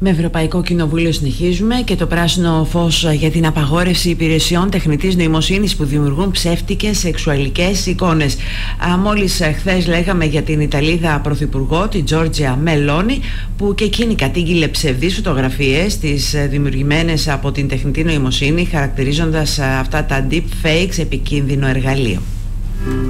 Με Ευρωπαϊκό Κοινοβούλιο συνεχίζουμε και το πράσινο φως για την απαγόρευση υπηρεσιών τεχνητής νοημοσύνης που δημιουργούν ψεύτικες σεξουαλικές εικόνες. Μόλις χθες λέγαμε για την Ιταλίδα Πρωθυπουργό, την Τζόρτζια Μελόνι, που και εκείνη κατήγγειλε ψευδείς φωτογραφίες τις δημιουργημένες από την τεχνητή νοημοσύνη, χαρακτηρίζοντας αυτά τα deep fakes επικίνδυνο εργαλείο.